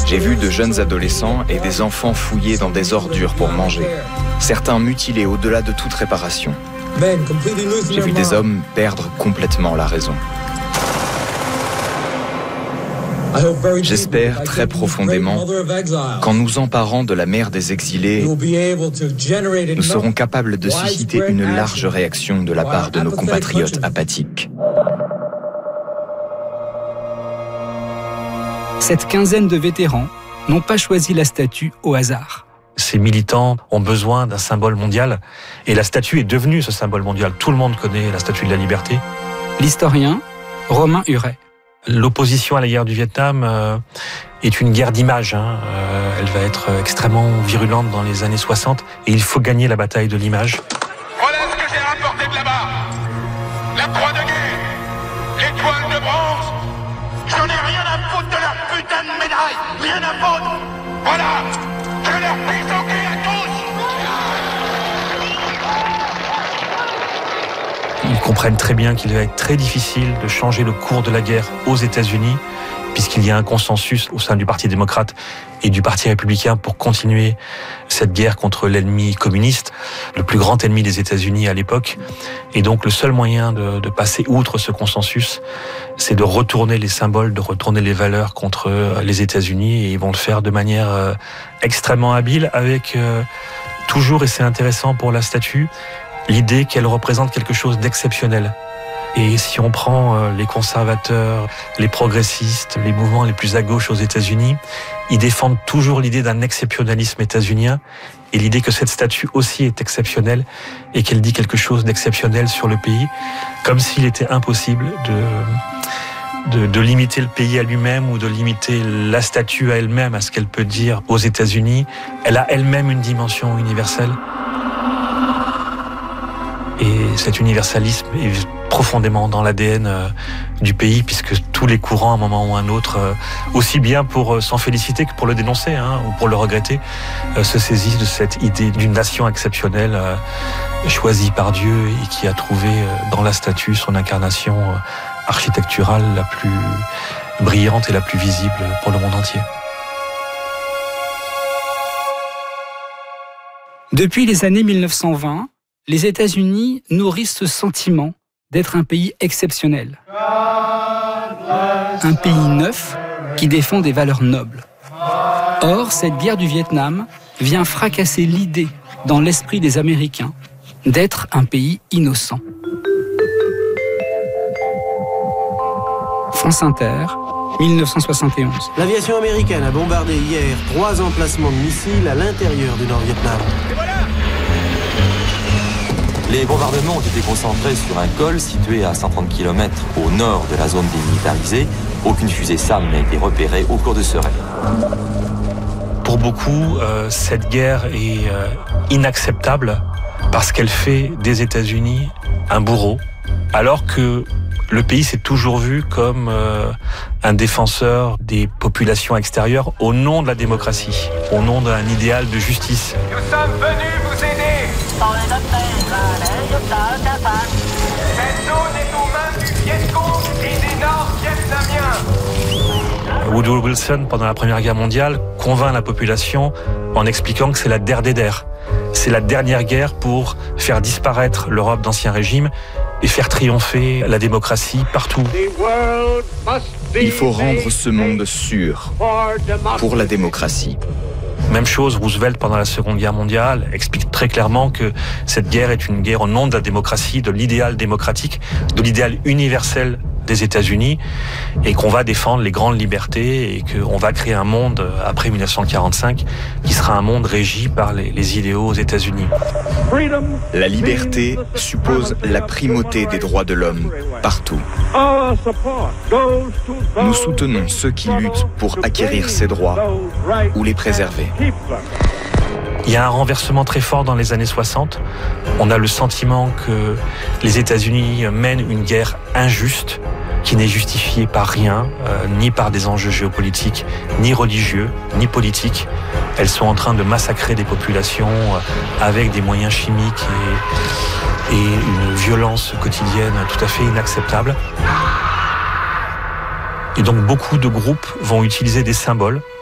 J'ai vu de jeunes adolescents et des enfants fouillés dans des ordures pour manger. Certains mutilés au-delà de toute réparation. J'ai vu des hommes perdre complètement la raison. J'espère très profondément qu'en nous emparant de la mère des exilés, nous serons capables de susciter une large réaction de la part de nos compatriotes apathiques. Cette quinzaine de vétérans n'ont pas choisi la statue au hasard. Ces militants ont besoin d'un symbole mondial et la statue est devenue ce symbole mondial. Tout le monde connaît la statue de la liberté. L'historien Romain Huret. L'opposition à la guerre du Vietnam est une guerre d'image. Elle va être extrêmement virulente dans les années 60 et il faut gagner la bataille de l'image. Voilà ce que j'ai rapporté de là-bas. La croix de guerre, l'étoile de bronze. J'en ai rien à foutre de leur putain de médaille. Rien à foutre. Voilà. Je leur pisse au cul à tous. Ils comprennent très bien qu'il va être très difficile de changer le cours de la guerre aux États-Unis, puisqu'il y a un consensus au sein du Parti démocrate et du Parti républicain pour continuer cette guerre contre l'ennemi communiste, le plus grand ennemi des États-Unis à l'époque. Et donc le seul moyen de passer outre ce consensus, c'est de retourner les symboles, de retourner les valeurs contre les États-Unis. Et ils vont le faire de manière extrêmement habile, avec toujours, et c'est intéressant pour la statue, l'idée qu'elle représente quelque chose d'exceptionnel. Et si on prend les conservateurs, les progressistes, les mouvements les plus à gauche aux États-Unis, ils défendent toujours l'idée d'un exceptionnalisme états-unien et l'idée que cette statue aussi est exceptionnelle et qu'elle dit quelque chose d'exceptionnel sur le pays, comme s'il était impossible de limiter le pays à lui-même ou de limiter la statue à elle-même, à ce qu'elle peut dire aux États-Unis. Elle a elle-même une dimension universelle. Et cet universalisme est profondément dans l'ADN du pays, puisque tous les courants, à un moment ou à un autre, aussi bien pour s'en féliciter que pour le dénoncer ou pour le regretter, se saisissent de cette idée d'une nation exceptionnelle choisie par Dieu et qui a trouvé dans la statue son incarnation architecturale la plus brillante et la plus visible pour le monde entier. Depuis les années 1920, les États-Unis nourrissent ce sentiment d'être un pays exceptionnel. Un pays neuf qui défend des valeurs nobles. Or, cette guerre du Vietnam vient fracasser l'idée dans l'esprit des Américains d'être un pays innocent. France Inter, 1971. L'aviation américaine a bombardé hier 3 emplacements de missiles à l'intérieur du Nord-Vietnam. Les bombardements ont été concentrés sur un col situé à 130 km au nord de la zone démilitarisée. Aucune fusée SAM n'a été repérée au cours de ce raid. Pour beaucoup, cette guerre est inacceptable parce qu'elle fait des États-Unis un bourreau, alors que le pays s'est toujours vu comme un défenseur des populations extérieures au nom de la démocratie, au nom d'un idéal de justice. Nous sommes venus vous aider. Cette zone est aux mains du Viet Cong et des Nord-Vietnamiens. Woodrow Wilson, pendant la Première Guerre mondiale, convainc la population en expliquant que c'est la der des der. C'est la dernière guerre pour faire disparaître l'Europe d'Ancien Régime et faire triompher la démocratie partout. Il faut rendre ce monde sûr pour la démocratie. Même chose, Roosevelt, pendant la Seconde Guerre mondiale, explique très clairement que cette guerre est une guerre au nom de la démocratie, de l'idéal démocratique, de l'idéal universel des États-Unis, et qu'on va défendre les grandes libertés et qu'on va créer un monde après 1945 qui sera un monde régi par les idéaux aux États-Unis. La liberté suppose la primauté des droits de l'homme partout. Nous soutenons ceux qui luttent pour acquérir ces droits ou les préserver. Il y a un renversement très fort dans les années 60. On a le sentiment que les États-Unis mènent une guerre injuste qui n'est justifiée par rien, ni par des enjeux géopolitiques, ni religieux, ni politiques. Elles sont en train de massacrer des populations avec des moyens chimiques et une violence quotidienne tout à fait inacceptable. Et donc beaucoup de groupes vont utiliser des symboles